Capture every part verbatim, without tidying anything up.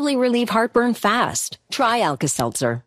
really relieve heartburn fast. Try Alka-Seltzer.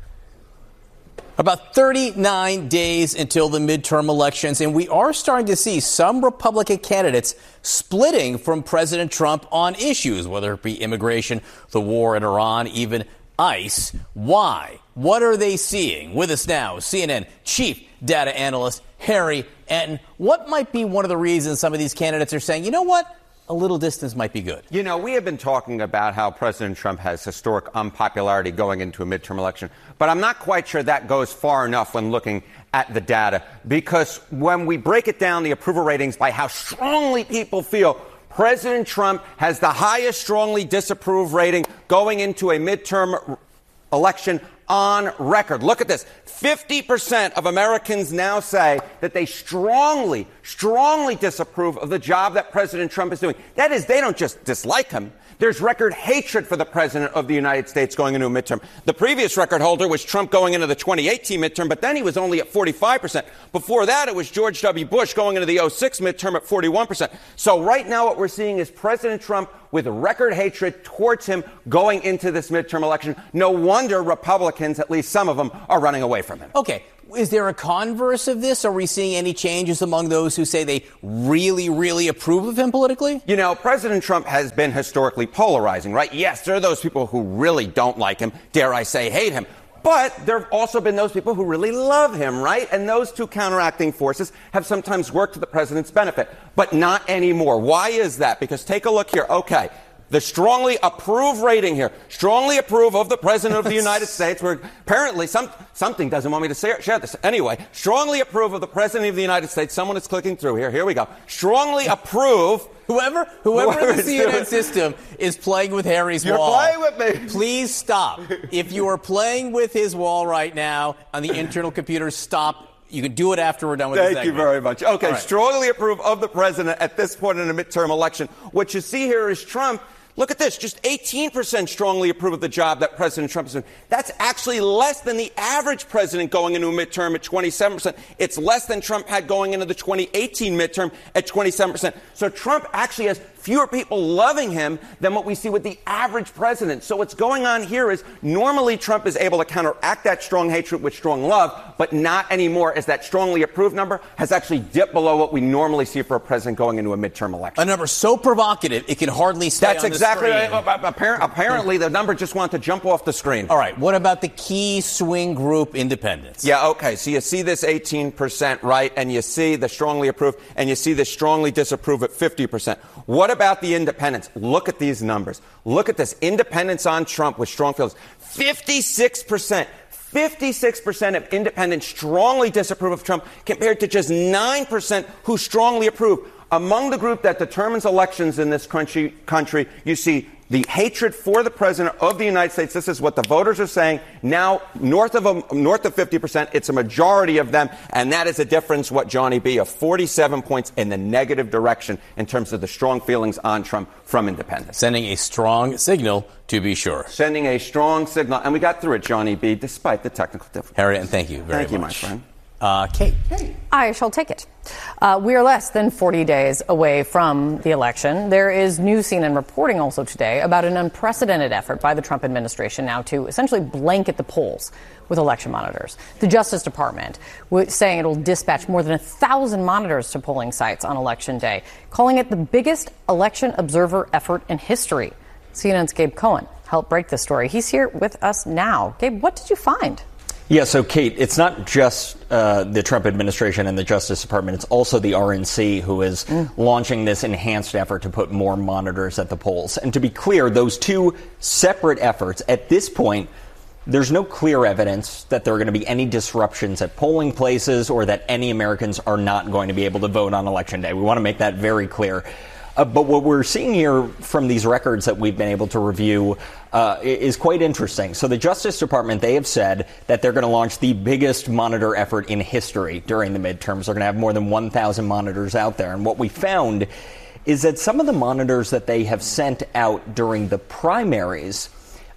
About thirty-nine days until the midterm elections, and we are starting to see some Republican candidates splitting from President Trump on issues, whether it be immigration, the war in Iran, even ICE. Why? What are they seeing? With us now, C N N chief data analyst Harry Enten. What might be one of the reasons some of these candidates are saying, you know what? A little distance might be good. You know, we have been talking about how President Trump has historic unpopularity going into a midterm election, but I'm not quite sure that goes far enough when looking at the data, because when we break it down, the approval ratings by how strongly people feel, President Trump has the highest strongly disapprove rating going into a midterm election on record. Look at this. fifty percent of Americans now say that they strongly, strongly disapprove of the job that President Trump is doing. That is, they don't just dislike him. There's record hatred for the president of the United States going into a midterm. The previous record holder was Trump going into the twenty eighteen midterm, but then he was only at forty-five percent. Before that, it was George W. Bush going into the oh six midterm at forty-one percent. So right now what we're seeing is President Trump with record hatred towards him going into this midterm election. No wonder Republicans, at least some of them, are running away from him. Okay. Is there a converse of this? Are we seeing any changes among those who say they really, really approve of him politically? You know, President Trump has been historically polarizing, right? Yes, there are those people who really don't like him, dare I say hate him. But there have also been those people who really love him, right? And those two counteracting forces have sometimes worked to the president's benefit, but not anymore. Why is that? Because take a look here. Okay. The strongly approve rating here, strongly approve of the President of the United States, where apparently some, something doesn't want me to say, share this. Anyway, strongly approve of the President of the United States. Someone is clicking through here. Here we go. Strongly approve. Whoever, whoever, whoever in the C N N system is playing with Harry's You're wall. You're playing with me. Please stop. If you are playing with his wall right now on the internal computer, stop. You can do it after we're done with the segment. Thank you very much. Okay, right. Strongly approve of the president at this point in a midterm election. What you see here is Trump. Look at this. Just eighteen percent strongly approve of the job that President Trump is doing. That's actually less than the average president going into a midterm at twenty-seven percent. It's less than Trump had going into the twenty eighteen midterm at twenty-seven percent. So Trump actually has fewer people loving him than what we see with the average president. So what's going on here is normally Trump is able to counteract that strong hatred with strong love, but not anymore, as that strongly approved number has actually dipped below what we normally see for a president going into a midterm election. A number so provocative, it can hardly stay That's on exactly the screen. Right. Apparently, apparently the number just wanted to jump off the screen. All right. What about the key swing group, independents? Yeah, okay. So you see this eighteen percent, right? And you see the strongly approve, and you see the strongly disapprove at fifty percent. What about the independents? Look at these numbers. Look at this. Independents on Trump with strong feelings. fifty-six percent. fifty-six percent of independents strongly disapprove of Trump compared to just nine percent who strongly approve. Among the group that determines elections in this country, country, you see the hatred for the president of the United States. This is what the voters are saying. Now, north of a, north of fifty percent, it's a majority of them, and that is a difference, what, Johnny B., of forty-seven points in the negative direction in terms of the strong feelings on Trump from independents. Sending a strong signal, to be sure. Sending a strong signal, and we got through it, Johnny B., despite the technical difficulties. Harriet, and thank you very thank much. Thank you, my friend. Uh, Kate. Kate. I shall take it. Uh, we are less than forty days away from the election. There is new C N N reporting also today about an unprecedented effort by the Trump administration now to essentially blanket the polls with election monitors. The Justice Department was saying it will dispatch more than a thousand monitors to polling sites on Election Day, calling it the biggest election observer effort in history. C N N's Gabe Cohen helped break this story. He's here with us now. Gabe, what did you find? Yeah, so, Kate, it's not just uh, the Trump administration and the Justice Department. It's also the R N C who is mm. launching this enhanced effort to put more monitors at the polls. And to be clear, those two separate efforts, at this point, there's no clear evidence that there are going to be any disruptions at polling places or that any Americans are not going to be able to vote on Election Day. We want to make that very clear. Uh, but what we're seeing here from these records that we've been able to review uh, is quite interesting. So the Justice Department, they have said that they're going to launch the biggest monitor effort in history during the midterms. They're going to have more than one thousand monitors out there. And what we found is that some of the monitors that they have sent out during the primaries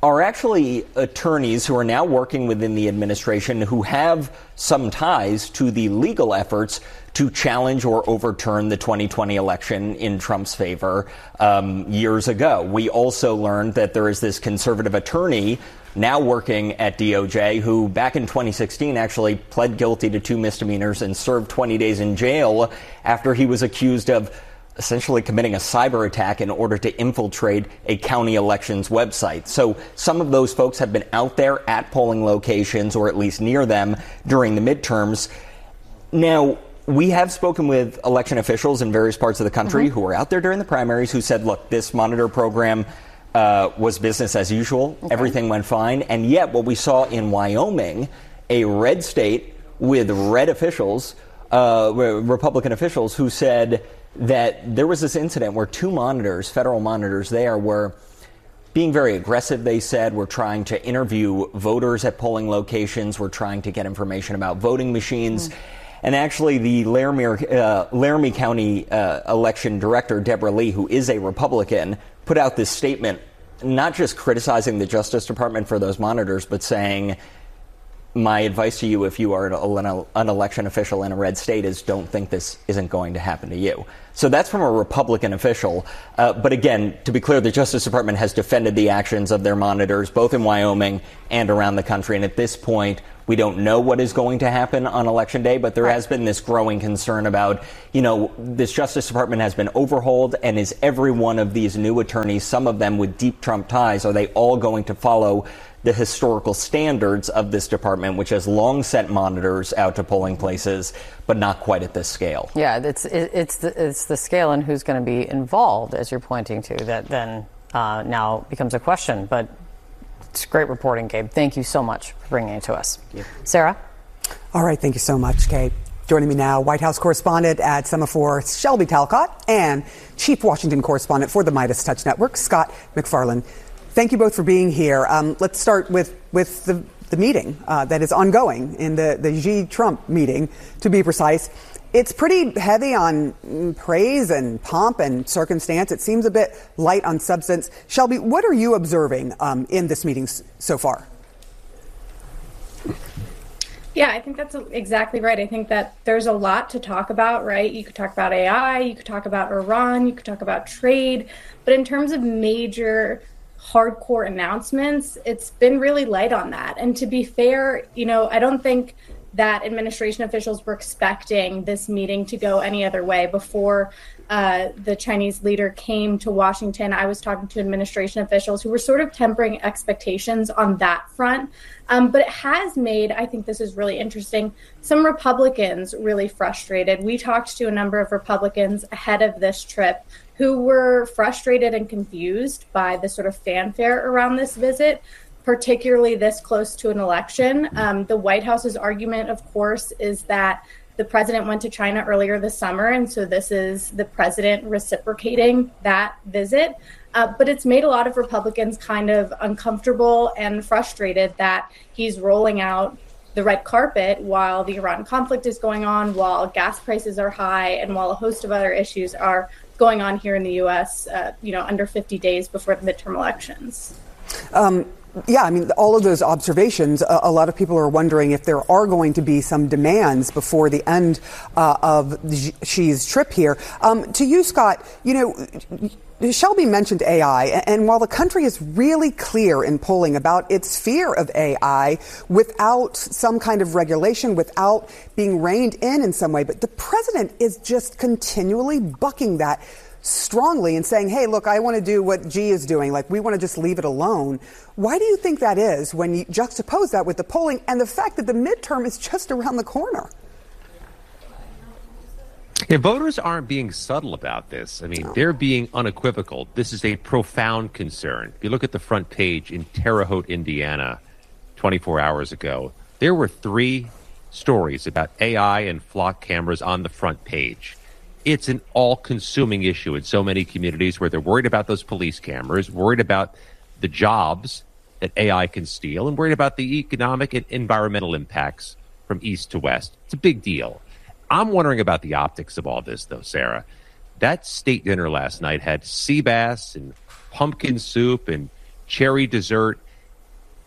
are actually attorneys who are now working within the administration who have some ties to the legal efforts to challenge or overturn the twenty twenty election in Trump's favor um, years ago. We also learned that there is this conservative attorney now working at D O J who back in twenty sixteen actually pled guilty to two misdemeanors and served twenty days in jail after he was accused of essentially committing a cyber attack in order to infiltrate a county elections website. So some of those folks have been out there at polling locations or at least near them during the midterms. Now, we have spoken with election officials in various parts of the country mm-hmm. who were out there during the primaries who said, look, this monitor program uh, was business as usual. Okay. Everything went fine. And yet what we saw in Wyoming, a red state with red officials, uh, Republican officials who said that there was this incident where two monitors, federal monitors there, were being very aggressive, they said, were trying to interview voters at polling locations, were trying to get information about voting machines. Mm. And actually, the Laramie, uh, Laramie County uh, election director, Deborah Lee, who is a Republican, put out this statement, not just criticizing the Justice Department for those monitors, but saying, my advice to you if you are an, an election official in a red state is don't think this isn't going to happen to you. So that's from a Republican official. Uh, but again, to be clear, the Justice Department has defended the actions of their monitors, both in Wyoming and around the country. And at this point, we don't know what is going to happen on Election Day, but there right. has been this growing concern about, you know, this Justice Department has been overhauled, and is every one of these new attorneys, some of them with deep Trump ties, are they all going to follow the historical standards of this department, which has long sent monitors out to polling places, but not quite at this scale? Yeah, it's it's the, it's the scale and who's going to be involved, as you're pointing to, that then uh, now becomes a question. But it's great reporting, Gabe. Thank you so much for bringing it to us. Yeah. Sarah? All right, thank you so much, Kate. Joining me now, White House correspondent at Semaphore, Shelby Talcott, and Chief Washington correspondent for the Midas Touch Network, Scott MacFarlane. Thank you both for being here. Um, let's start with, with the, the meeting uh, that is ongoing in the, the Xi-Trump meeting, to be precise. It's pretty heavy on praise and pomp and circumstance. It seems a bit light on substance. Shelby, what are you observing um, in this meeting so far? Yeah, I think that's exactly right. I think that there's a lot to talk about, right? You could talk about A I, you could talk about Iran, you could talk about trade. But in terms of major hardcore announcements, it's been really light on that. And to be fair, you know, I don't think that administration officials were expecting this meeting to go any other way. Before uh, the Chinese leader came to Washington, I was talking to administration officials who were sort of tempering expectations on that front. Um, but it has made, I think this is really interesting, some Republicans really frustrated. We talked to a number of Republicans ahead of this trip who were frustrated and confused by the sort of fanfare around this visit, particularly this close to an election. Um, the White House's argument, of course, is that the president went to China earlier this summer, and so this is the president reciprocating that visit. Uh, but it's made a lot of Republicans kind of uncomfortable and frustrated that he's rolling out the red carpet while the Iran conflict is going on, while gas prices are high, and while a host of other issues are going on here in the U S, uh, you know, under fifty days before the midterm elections. Um, Yeah, I mean, all of those observations, a, a lot of people are wondering if there are going to be some demands before the end uh, of Xi's trip here. Um, to you, Scott, you know, Shelby mentioned A I, and while the country is really clear in polling about its fear of A I without some kind of regulation, without being reined in in some way, but the president is just continually bucking that strongly and saying, hey, look, I want to do what Xi is doing. Like, we want to just leave it alone. Why do you think that is when you juxtapose that with the polling and the fact that the midterm is just around the corner? Yeah, voters aren't being subtle about this. I mean, no. They're being unequivocal. This is a profound concern. If you look at the front page in Terre Haute, Indiana, twenty-four hours ago, there were three stories about A I and flock cameras on the front page. It's an all-consuming issue in so many communities where they're worried about those police cameras, worried about the jobs that A I can steal, and worried about the economic and environmental impacts from east to west. It's a big deal. I'm wondering about the optics of all this, though, Sarah. That state dinner last night had sea bass and pumpkin soup and cherry dessert.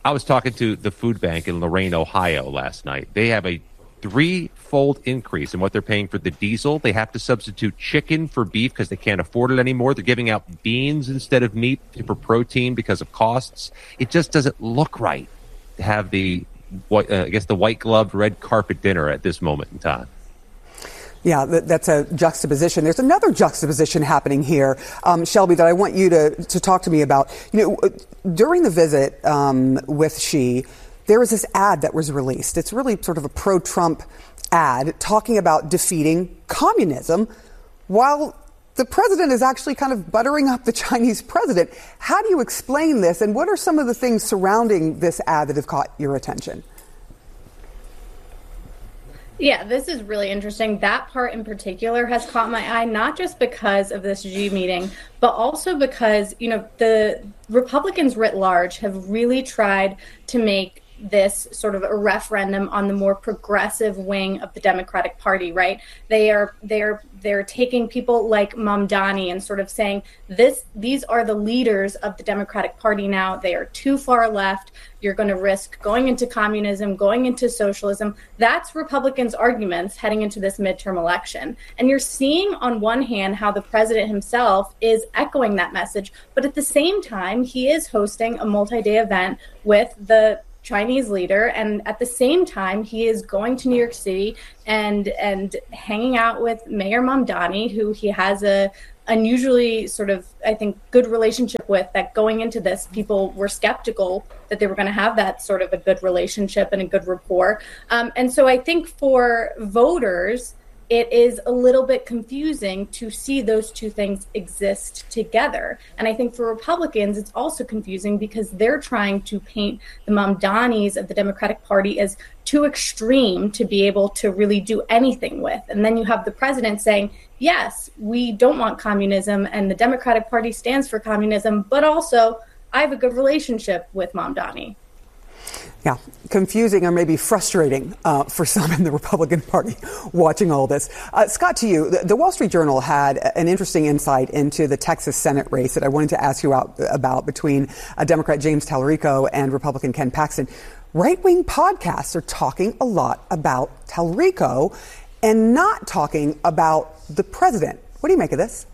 I was talking to the food bank in Lorain, Ohio last night. They have a threefold increase in what they're paying for the diesel. They have to substitute chicken for beef because they can't afford it anymore. They're giving out beans instead of meat for protein because of costs. It just doesn't look right to have the, uh, I guess, the white-gloved red carpet dinner at this moment in time. Yeah, that's a juxtaposition. There's another juxtaposition happening here, um, Shelby, that I want you to, to talk to me about. You know, during the visit um, with Xi, there was this ad that was released. It's really sort of a pro-Trump ad talking about defeating communism, while the president is actually kind of buttering up the Chinese president. How do you explain this, and what are some of the things surrounding this ad that have caught your attention? Yeah, this is really interesting. That part in particular has caught my eye, not just because of this Xi meeting, but also because, you know, the Republicans writ large have really tried to make this sort of a referendum on the more progressive wing of the Democratic Party, right? They are they're they're taking people like Mamdani and sort of saying this these are the leaders of the Democratic Party now. They are too far left. You're going to risk going into communism, going into socialism. That's Republicans' arguments heading into this midterm election. And you're seeing on one hand how the president himself is echoing that message, but at the same time, he is hosting a multi-day event with the Chinese leader, and at the same time he is going to New York City and and hanging out with Mayor Mamdani, who he has a unusually sort of, I think, good relationship with. That going into this, people were skeptical that they were going to have that sort of a good relationship and a good rapport. Um, and so I think for voters, it is a little bit confusing to see those two things exist together. And I think for Republicans, it's also confusing because they're trying to paint the Mamdanis of the Democratic Party as too extreme to be able to really do anything with. And then you have the president saying, yes, we don't want communism and the Democratic Party stands for communism, but also I have a good relationship with Mamdani. Yeah, confusing or maybe frustrating uh, for some in the Republican Party watching all this. Uh, Scott, to you, the, the Wall Street Journal had an interesting insight into the Texas Senate race that I wanted to ask you out about between uh, Democrat James Tallarico and Republican Ken Paxton. Right-wing podcasts are talking a lot about Tallarico and not talking about the president. What do you make of this?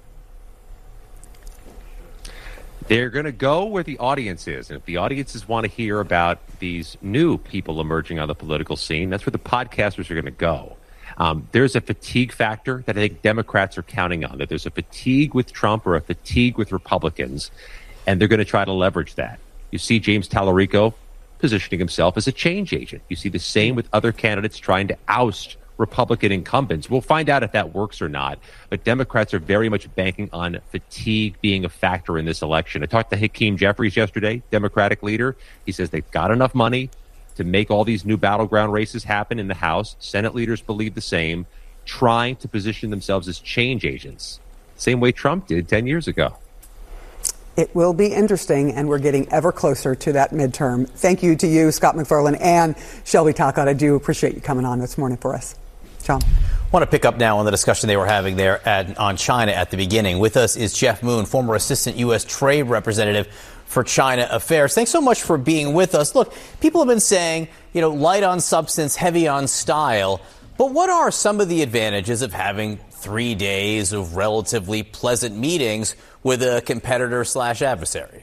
They're going to go where the audience is. And if the audiences want to hear about these new people emerging on the political scene, that's where the podcasters are going to go. Um, there's a fatigue factor that I think Democrats are counting on, that there's a fatigue with Trump or a fatigue with Republicans, and they're going to try to leverage that. You see James Tallarico positioning himself as a change agent. You see the same with other candidates trying to oust Republican incumbents. We'll find out if that works or not. But Democrats are very much banking on fatigue being a factor in this election. I talked to Hakeem Jeffries yesterday, Democratic leader. He says they've got enough money to make all these new battleground races happen in the House. Senate leaders believe the same, trying to position themselves as change agents, same way Trump did ten years ago. It will be interesting, and we're getting ever closer to that midterm. Thank you to you, Scott MacFarlane, and Shelby Talcott. I do appreciate you coming on this morning for us. John. I want to pick up now on the discussion they were having there at, on China at the beginning. With us is Jeff Moon, former assistant U S trade representative for China Affairs. Thanks so much for being with us. Look, people have been saying, you know, light on substance, heavy on style. But what are some of the advantages of having three days of relatively pleasant meetings with a competitor slash adversary?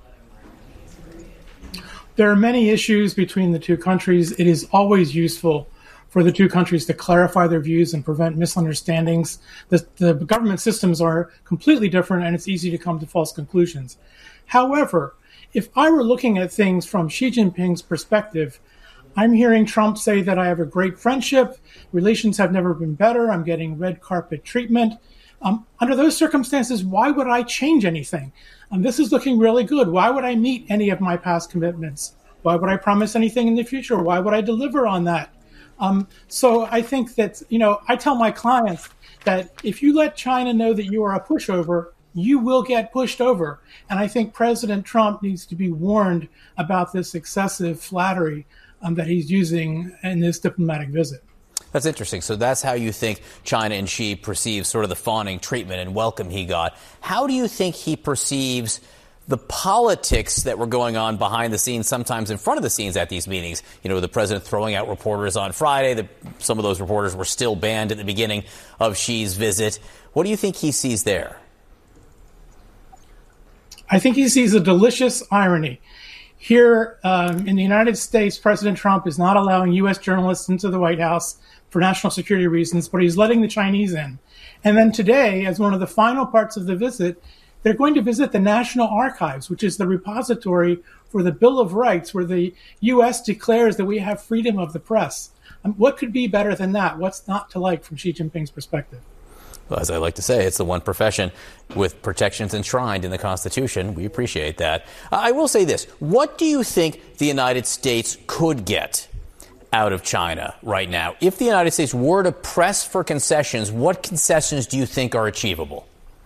There are many issues between the two countries. It is always useful for the two countries to clarify their views and prevent misunderstandings. The, the government systems are completely different, and it's easy to come to false conclusions. However, if I were looking at things from Xi Jinping's perspective, I'm hearing Trump say that I have a great friendship, relations have never been better, I'm getting red carpet treatment. Um, under those circumstances, why would I change anything? Um, this is looking really good. Why would I meet any of my past commitments? Why would I promise anything in the future? Why would I deliver on that? Um, so I think that, you know, I tell my clients that if you let China know that you are a pushover, you will get pushed over. And I think President Trump needs to be warned about this excessive flattery um, that he's using in this diplomatic visit. That's interesting. So that's how you think China and Xi perceive sort of the fawning treatment and welcome he got. How do you think he perceives the politics that were going on behind the scenes, sometimes in front of the scenes at these meetings. You know, the president throwing out reporters on Friday. The, some of those reporters were still banned at the beginning of Xi's visit. What do you think he sees there? I think he sees a delicious irony. Here um, in the United States, President Trump is not allowing U S journalists into the White House for national security reasons, but he's letting the Chinese in. And then today, as one of the final parts of the visit, they're going to visit the National Archives, which is the repository for the Bill of Rights, where the U S declares that we have freedom of the press. Um, what could be better than that? What's not to like from Xi Jinping's perspective? Well, as I like to say, it's the one profession with protections enshrined in the Constitution. We appreciate that. I will say this. What do you think the United States could get out of China right now? If the United States were to press for concessions, what concessions do you think are achievable?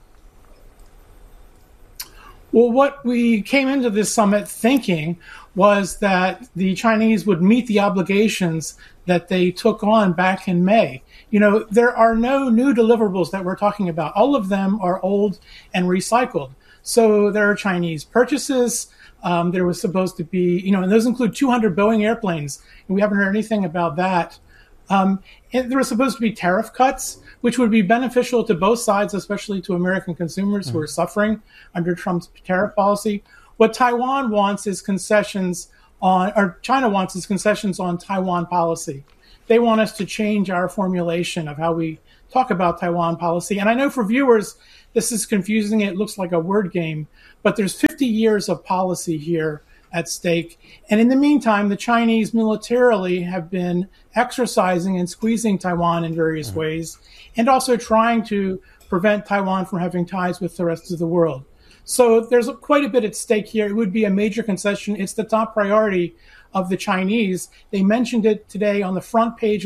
Well, what we came into this summit thinking was that the Chinese would meet the obligations that they took on back in May. You know, there are no new deliverables that we're talking about. All of them are old and recycled. So there are Chinese purchases. Um, there was supposed to be, you know, and those include two hundred Boeing airplanes. And we haven't heard anything about that. Um, and there was supposed to be tariff cuts, which would be beneficial to both sides, especially to American consumers mm. who are suffering under Trump's tariff policy. What Taiwan wants is concessions on, or China wants is concessions on Taiwan policy. They want us to change our formulation of how we talk about Taiwan policy. And I know for viewers, this is confusing. It looks like a word game, but there's fifty years of policy here at stake. And in the meantime, the Chinese militarily have been exercising and squeezing Taiwan in various mm-hmm. ways, and also trying to prevent Taiwan from having ties with the rest of the world. So there's quite a bit at stake here. It would be a major concession. It's the top priority of the Chinese. They mentioned it today on the front page